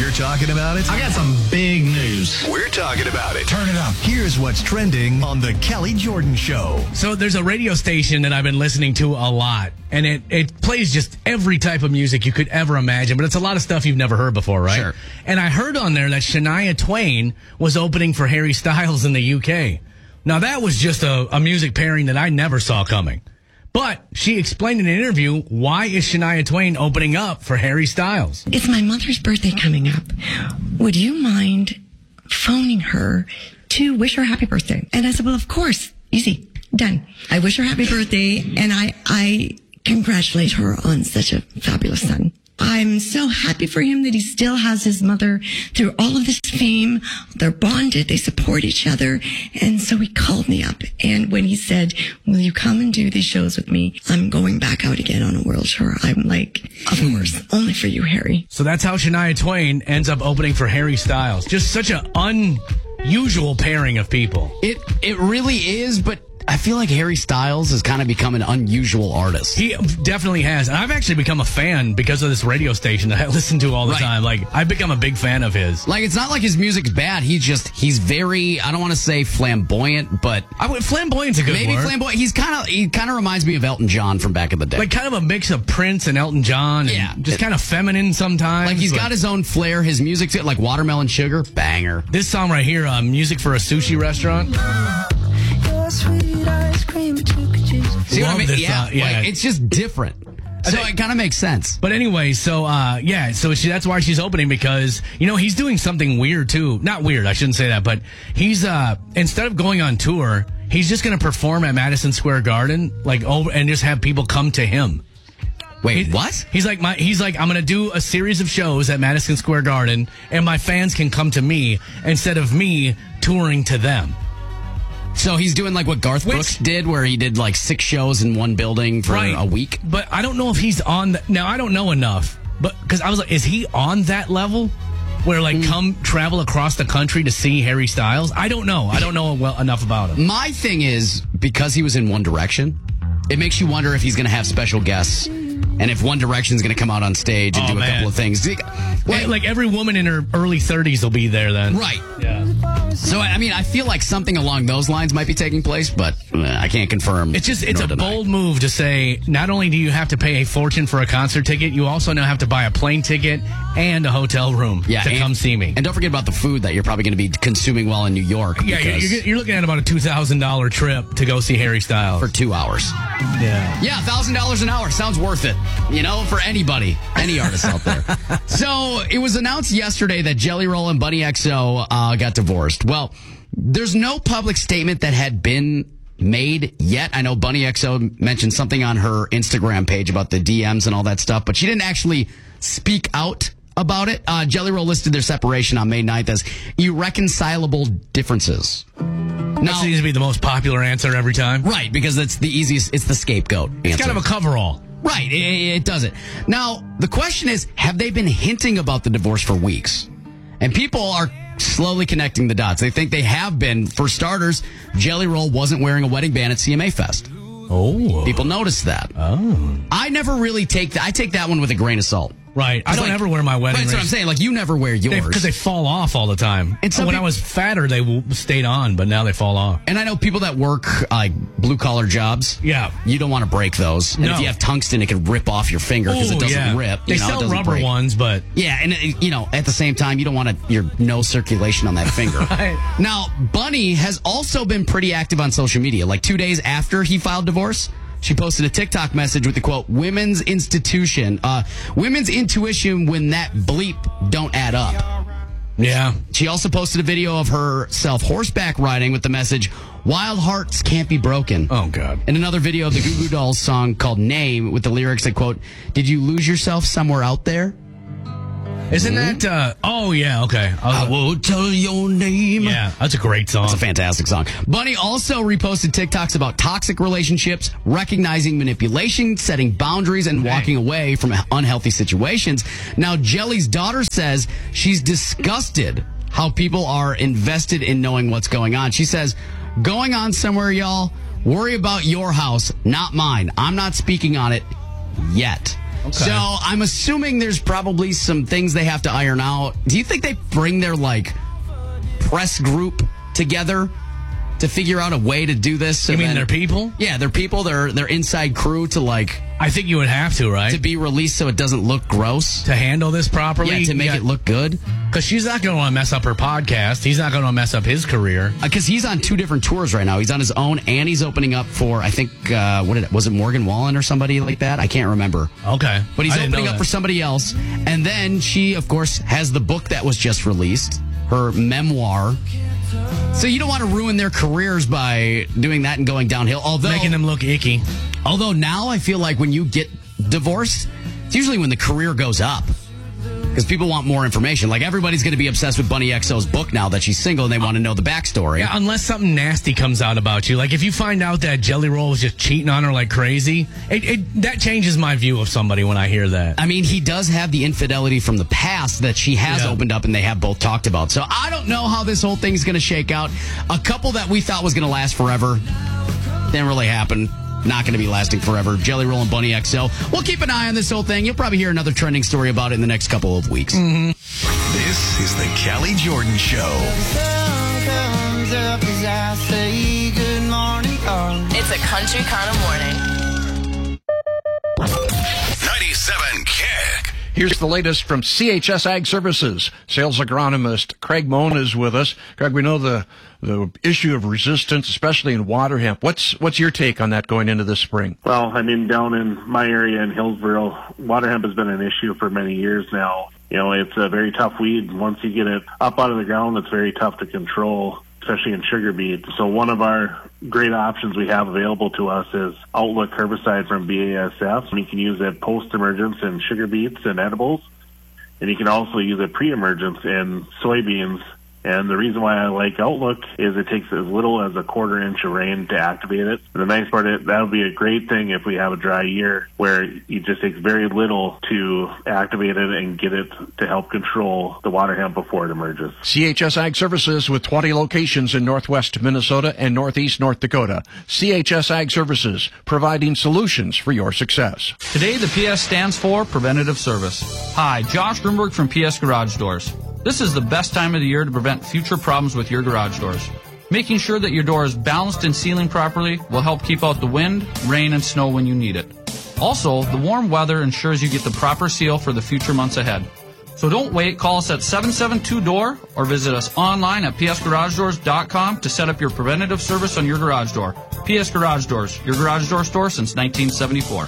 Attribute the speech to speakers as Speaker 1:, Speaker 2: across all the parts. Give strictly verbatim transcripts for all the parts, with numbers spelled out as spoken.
Speaker 1: You're talking about it?
Speaker 2: I got some big news.
Speaker 1: We're talking about it. Turn it up. Here's what's trending on The Kelly Jordan Show.
Speaker 3: So there's a radio station that I've been listening to a lot, and it, it plays just every type of music you could ever imagine, but it's a lot of stuff you've never heard before, right?
Speaker 4: Sure.
Speaker 3: And I heard on there that Shania Twain was opening for Harry Styles in the U K. Now, that was just a, a music pairing that I never saw coming. But she explained in an interview, why is Shania Twain opening up for Harry Styles?
Speaker 5: It's my mother's birthday coming up. Would you mind phoning her to wish her happy birthday? And I said, well, of course. Easy. Done. I wish her happy birthday, and I, I congratulate her on such a fabulous son. I'm so happy for him that he still has his mother through all of this fame. They're bonded. They support each other. And so he called me up. And when he said, will you come and do these shows with me? I'm going back out again on a world tour. I'm like, of course, only for you, Harry.
Speaker 3: So that's how Shania Twain ends up opening for Harry Styles. Just such an unusual pairing of people.
Speaker 4: It it really is, but I feel like Harry Styles has kind of become an unusual artist.
Speaker 3: He definitely has. And I've actually become a fan because of this radio station that I listen to all the
Speaker 4: Right.
Speaker 3: time. Like, I've become a big fan of his.
Speaker 4: Like, it's not like his music's bad. He's just, he's very, I don't want to say flamboyant, but
Speaker 3: I would, flamboyant's a good
Speaker 4: maybe
Speaker 3: word.
Speaker 4: flamboyant. He's kind of, he kind of reminds me of Elton John from back in the day.
Speaker 3: Like, kind of a mix of Prince and Elton John. And
Speaker 4: Yeah.
Speaker 3: just kind of feminine sometimes.
Speaker 4: Like, he's
Speaker 3: but
Speaker 4: got his own flair. His music's like Watermelon Sugar, banger.
Speaker 3: This song right here, uh, Music for a Sushi Restaurant.
Speaker 6: Sweet ice cream, but you could use
Speaker 4: See what I
Speaker 3: Love
Speaker 4: mean?
Speaker 3: this
Speaker 4: yeah,
Speaker 3: song, yeah.
Speaker 4: Like, it's just different. So
Speaker 3: think-
Speaker 4: it kind of makes sense.
Speaker 3: But anyway, so, uh, yeah, so she, that's why she's opening because, you know, he's doing something weird too. Not weird, I shouldn't say that, but he's, uh, instead of going on tour, he's just going to perform at Madison Square Garden, like, over, and just have people come to him.
Speaker 4: Wait,
Speaker 3: He-
Speaker 4: what?
Speaker 3: He's like, my, he's like, I'm going to do a series of shows at Madison Square Garden, and my fans can come to me instead of me touring to them.
Speaker 4: So he's doing like what Garth
Speaker 3: Which-
Speaker 4: Brooks did, where he did like six shows in one building for
Speaker 3: Right.
Speaker 4: a week.
Speaker 3: But I don't know if he's on the, now I don't know enough, but because I was like, is he on that level where like
Speaker 4: Mm.
Speaker 3: come travel across the country to see Harry Styles? I don't know. I don't know well enough about him.
Speaker 4: My thing is, because he was in One Direction, it makes you wonder if he's going to have special guests and if One Direction's going to come out on stage and
Speaker 3: Oh,
Speaker 4: do a
Speaker 3: man.
Speaker 4: couple of things.
Speaker 3: Like, like every woman in her early thirties will be there then.
Speaker 4: Right.
Speaker 3: Yeah.
Speaker 4: So, I mean, I feel like something along those lines might be taking place, but uh, I can't confirm.
Speaker 3: It's just, it's
Speaker 4: nor
Speaker 3: a
Speaker 4: deny.
Speaker 3: bold move to say, not only do you have to pay a fortune for a concert ticket, you also now have to buy a plane ticket and a hotel room
Speaker 4: yeah,
Speaker 3: to
Speaker 4: and,
Speaker 3: come see me.
Speaker 4: And don't forget about the food that you're probably going to be consuming while in New York.
Speaker 3: Yeah, you're,
Speaker 4: because-
Speaker 3: you're, you're looking at about a two thousand dollars trip to go see Harry Styles.
Speaker 4: for two hours.
Speaker 3: yeah.
Speaker 4: Yeah, one thousand dollars an hour. Sounds worth it. You know, for anybody, any artist out there. So it was announced yesterday that Jelly Roll and Bunny X O uh, got divorced. Well, there's no public statement that had been made yet. I know Bunny X O mentioned something on her Instagram page about the D Ms and all that stuff, but she didn't actually speak out about it. Uh, Jelly Roll listed their separation on May ninth as irreconcilable differences.
Speaker 3: That
Speaker 4: Now,
Speaker 3: seems to be the most popular answer every time.
Speaker 4: right, because it's the easiest, it's the scapegoat answer.
Speaker 3: It's kind of a coverall.
Speaker 4: Right, it, it does it. Now, the question is, have they been hinting about the divorce for weeks? And people are slowly connecting the dots. They think they have been. For starters, Jelly Roll wasn't wearing a wedding band at C M A Fest.
Speaker 3: Oh.
Speaker 4: People noticed that.
Speaker 3: Oh.
Speaker 4: I never really take that. I take that one with a grain of salt.
Speaker 3: Right. I
Speaker 4: It's
Speaker 3: don't
Speaker 4: like-
Speaker 3: ever wear my wedding
Speaker 4: Right, that's what I'm
Speaker 3: rings.
Speaker 4: saying. Like, you never wear yours.
Speaker 3: Because they fall off all the time.
Speaker 4: And some
Speaker 3: when I
Speaker 4: peop-
Speaker 3: was fatter, they w- stayed on, but now they fall off.
Speaker 4: And I know people that work like blue collar jobs.
Speaker 3: Yeah.
Speaker 4: You don't want to break those. And
Speaker 3: No.
Speaker 4: if you have tungsten, it could rip off your finger because it
Speaker 3: Ooh,
Speaker 4: doesn't
Speaker 3: yeah.
Speaker 4: rip.
Speaker 3: They
Speaker 4: you know, it
Speaker 3: sell
Speaker 4: doesn't
Speaker 3: rubber
Speaker 4: break.
Speaker 3: ones, but
Speaker 4: Yeah, and, uh, you know, at the same time, you don't want to, your no circulation on that finger.
Speaker 3: Right.
Speaker 4: Now, Bunny has also been pretty active on social media. Like two days after he filed divorce, she posted a TikTok message with the quote, women's institution, uh, women's intuition when that bleep don't add up.
Speaker 3: yeah.
Speaker 4: She also posted a video of herself horseback riding with the message, wild hearts can't be broken.
Speaker 3: Oh, God.
Speaker 4: And another video of the Goo Goo Dolls song called Name with the lyrics that quote, did you lose yourself somewhere out there?
Speaker 3: Isn't that, uh, oh, yeah, okay. I was-
Speaker 4: will tell your name.
Speaker 3: yeah, that's a great song.
Speaker 4: It's a fantastic song. Bunny also reposted TikToks about toxic relationships, recognizing manipulation, setting boundaries, and walking away from unhealthy situations. Now, Jelly's daughter says she's disgusted how people are invested in knowing what's going on. She says, going on somewhere, y'all, worry about your house, not mine. I'm not speaking on it yet.
Speaker 3: Okay.
Speaker 4: So I'm assuming there's probably some things they have to iron out. Do you think they bring their, like, press group together to figure out a way to do this?
Speaker 3: You mean
Speaker 4: then,
Speaker 3: their people?
Speaker 4: Yeah, their people, their their inside crew to, like...
Speaker 3: I think you would have to, right?
Speaker 4: To be released so it doesn't look gross.
Speaker 3: To handle this properly?
Speaker 4: Yeah, to make
Speaker 3: yeah.
Speaker 4: it look good.
Speaker 3: Because she's not going to want to mess up her podcast. He's not going to mess up his career.
Speaker 4: Because uh, he's on two different tours right now. He's on his own, and he's opening up for, I think, uh, what did it, was it Morgan Wallen or somebody like that? I can't remember.
Speaker 3: Okay.
Speaker 4: But he's
Speaker 3: I didn't
Speaker 4: opening
Speaker 3: know
Speaker 4: up
Speaker 3: that.
Speaker 4: for somebody else. And then she, of course, has the book that was just released, her memoir. So you don't want to ruin their careers by doing that and going downhill. Although
Speaker 3: Making them look icky.
Speaker 4: Although now I feel like when you get divorced, it's usually when the career goes up. Because people want more information. Like, everybody's going to be obsessed with Bunny X O's book now that she's single, and they want to know the backstory.
Speaker 3: Yeah, unless something nasty comes out about you. Like, if you find out that Jelly Roll was just cheating on her like crazy, it, it that changes my view of somebody when I hear that.
Speaker 4: I mean, he does have the infidelity from the past that she has
Speaker 3: Yeah.
Speaker 4: opened up, and they have both talked about. So I don't know how this whole thing's going to shake out. A couple that we thought was going to last forever didn't really happen. Not going to be lasting forever. Jelly Roll and Bunny X O. We'll keep an eye on this whole thing. You'll probably hear another trending story about it in the next couple of weeks.
Speaker 3: Mm-hmm.
Speaker 1: This is the Kelly Jordan Show.
Speaker 7: It's a country kind of morning.
Speaker 1: ninety-seven Kick.
Speaker 8: Here's the latest from C H S Ag Services. Sales agronomist Craig Moan is with us. Craig, we know the the issue of resistance, especially in water hemp. What's what's your take on that going into this spring?
Speaker 9: Well, I mean, down in my area in Hillsboro, water hemp has been an issue for many years now. You know, it's a very tough weed. Once you get it up out of the ground, it's very tough to control, especially in sugar beet. So one of our great options we have available to us is Outlook herbicide from B A S F. You can use it post-emergence in sugar beets and edibles, and you can also use it pre-emergence in soybeans. And the reason why I like Outlook is it takes as little as a quarter inch of rain to activate it. And the nice part is that would be a great thing if we have a dry year where it just takes very little to activate it and get it to help control the water hemp before it emerges.
Speaker 8: C H S Ag Services with twenty locations in northwest Minnesota and northeast North Dakota. C H S Ag Services, providing solutions for your success.
Speaker 10: Today, the P S stands for Preventative Service. Hi, Josh Grimberg from P S Garage Doors. This is the best time of the year to prevent future problems with your garage doors. Making sure that your door is balanced and sealing properly will help keep out the wind, rain, and snow when you need it. Also, the warm weather ensures you get the proper seal for the future months ahead. So don't wait. Call us at seven seven two D O O R or visit us online at p s garage doors dot com to set up your preventative service on your garage door. P S Garage Doors, your garage door store since nineteen seventy-four.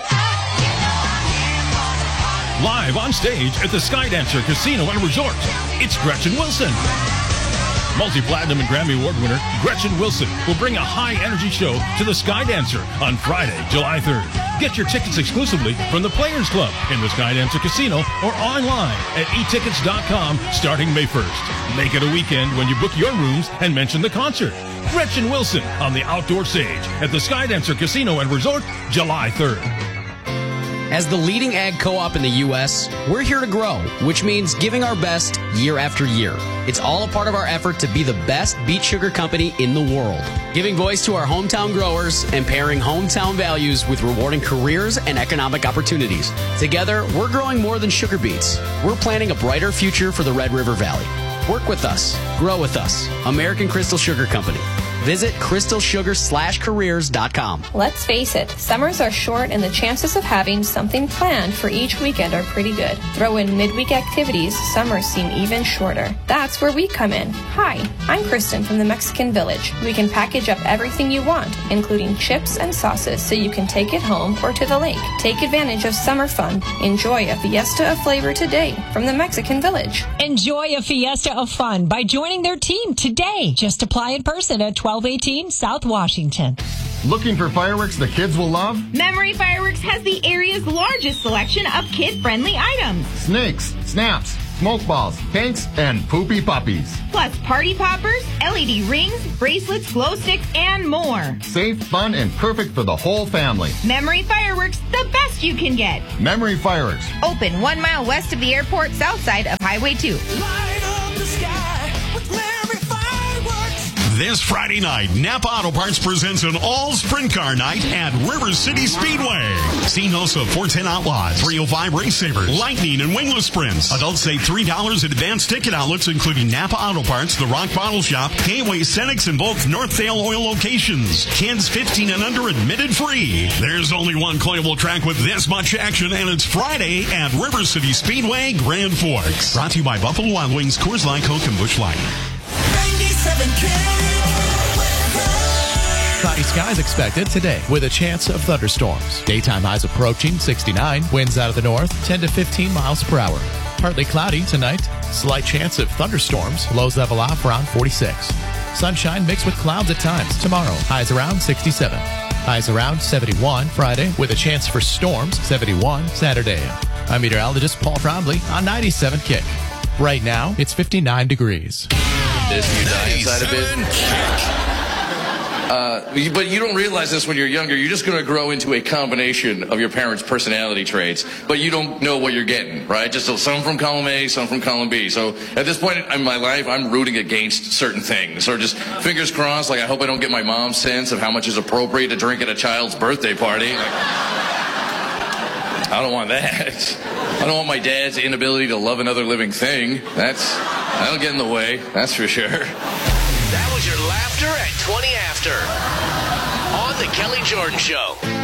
Speaker 11: Live on stage at the Skydancer Casino and Resort, it's Gretchen Wilson. Multi-platinum and Grammy Award winner Gretchen Wilson will bring a high-energy show to the Skydancer on Friday, July third. Get your tickets exclusively from the Players Club in the Skydancer Casino or online at e tickets dot com starting May first. Make it a weekend when you book your rooms and mention the concert. Gretchen Wilson on the outdoor stage at the Skydancer Casino and Resort, July third.
Speaker 4: As the leading ag co-op in the U S, we're here to grow, which means giving our best year after year. It's all a part of our effort to be the best beet sugar company in the world, giving voice to our hometown growers and pairing hometown values with rewarding careers and economic opportunities. Together, we're growing more than sugar beets. We're planning a brighter future for the Red River Valley. Work with us. Grow with us. American Crystal Sugar Company. Visit crystal sugar slash careers dot com.
Speaker 12: Let's face it, summers are short and the chances of having something planned for each weekend are pretty good. Throw in midweek activities, summers seem even shorter. That's where we come in. Hi, I'm Kristen from the Mexican Village. We can package up everything you want, including chips and sauces, so you can take it home or to the lake. Take advantage of summer fun. Enjoy a fiesta of flavor today from the Mexican Village.
Speaker 13: Enjoy a fiesta of fun by joining their team today. Just apply in person at twelve eighteen South Washington.
Speaker 14: Looking for fireworks the kids will love?
Speaker 15: Memory Fireworks has the area's largest selection of kid-friendly items.
Speaker 14: Snakes, snaps, smoke balls, pinks, and poopy puppies.
Speaker 15: Plus party poppers, L E D rings, bracelets, glow sticks, and more.
Speaker 14: Safe, fun, and perfect for the whole family.
Speaker 15: Memory Fireworks, the best you can get.
Speaker 14: Memory Fireworks.
Speaker 15: Open one mile west of the airport, south side of Highway two.
Speaker 6: Light up the sky with Memory Fireworks.
Speaker 16: This Friday night, Napa Auto Parts presents an all-sprint car night at River City Speedway. See Nosa four ten Outlaws, three oh five Race Savers, Lightning, and Wingless Sprints. Adults save three dollars at advanced ticket outlets, including Napa Auto Parts, The Rock Bottle Shop, Gateway Cenex, and both Northdale Oil locations. Kids fifteen and under admitted free. There's only one Coyable track with this much action, and it's Friday at River City Speedway, Grand Forks. Brought to you by Buffalo Wild Wings, Coors Light, Coke, and Busch Light.
Speaker 17: ninety-seven K.
Speaker 18: Cloudy skies expected today with a chance of thunderstorms. Daytime highs approaching sixty-nine. Winds out of the north ten to fifteen miles per hour. Partly cloudy tonight. Slight chance of thunderstorms. Lows level off around forty-six. Sunshine mixed with clouds at times. Tomorrow, highs around sixty-seven. Highs around seventy-one Friday with a chance for storms. seventy-one Saturday. I'm meteorologist Paul Trombley on ninety-seven Kick. Right now, it's fifty-nine degrees.
Speaker 19: This you die inside a bit. Uh, but you don't realize this when you're younger. You're just going to grow into a combination of your parents' personality traits, but you don't know what you're getting, right? Just so, some from column A, some from column B. So at this point in my life, I'm rooting against certain things. Or just fingers crossed, like I hope I don't get my mom's sense of how much is appropriate to drink at a child's birthday party. Like, I don't want that. I don't want my dad's inability to love another living thing. That's, that'll get in the way, that's for sure.
Speaker 20: That was your laughter at twenty after on the Kelly Jordan Show.